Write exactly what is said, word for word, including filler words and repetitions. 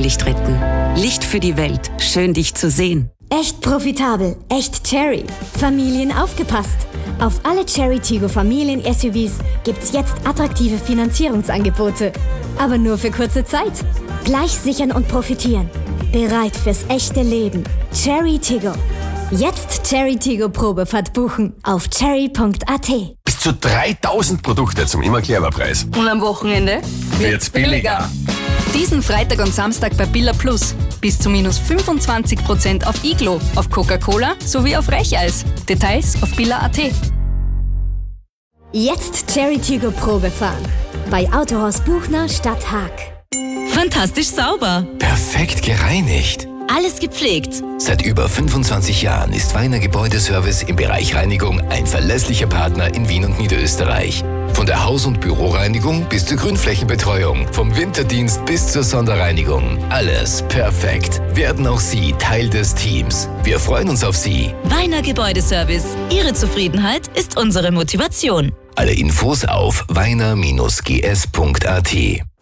Sonnenlicht retten. Licht für die Welt. Schön, dich zu sehen. Echt profitabel, echt Chery. Familien aufgepasst. Auf alle Chery Tiggo Familien-S U Vs gibt's jetzt attraktive Finanzierungsangebote. Aber nur für kurze Zeit. Gleich sichern und profitieren. Bereit fürs echte Leben. Chery Tiggo. Jetzt Chery Tiggo Probefahrt buchen auf chery punkt a t. Bis zu dreitausend Produkte zum Immer-Clever-Preis. Und am Wochenende Wird's billiger. Diesen Freitag und Samstag bei Billa Plus. Bis zu minus fünfundzwanzig Prozent auf Iglo, auf Coca-Cola sowie auf Reicheis. Details auf billa punkt a t. Jetzt Chery Tiggo Probefahren. Bei Autohaus Buchner Stadt Haag. Fantastisch sauber. Perfekt gereinigt. Alles gepflegt. Seit über fünfundzwanzig Jahren ist Weiner Gebäudeservice im Bereich Reinigung ein verlässlicher Partner in Wien und Niederösterreich. Von der Haus- und Büroreinigung bis zur Grünflächenbetreuung, vom Winterdienst bis zur Sonderreinigung. Alles perfekt. Werden auch Sie Teil des Teams. Wir freuen uns auf Sie. Weiner Gebäudeservice. Ihre Zufriedenheit ist unsere Motivation. Alle Infos auf weiner Bindestrich g s punkt a t.